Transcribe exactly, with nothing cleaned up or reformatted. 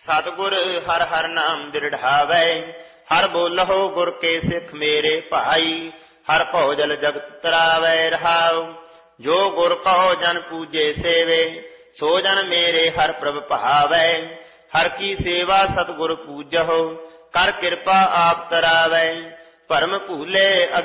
सतगुर हर हर नाम दृढ़ावै। हर बोलहो गुर के सिख मेरे भाई। हर भौजल जगत तरावै रहाओ। जो गुर कहो जन पूजे सेवे। सो जन मेरे हर प्रभ भावै। हर की सेवा सतगुर पूजहो। कर कृपा आप तरावै। भरम भूले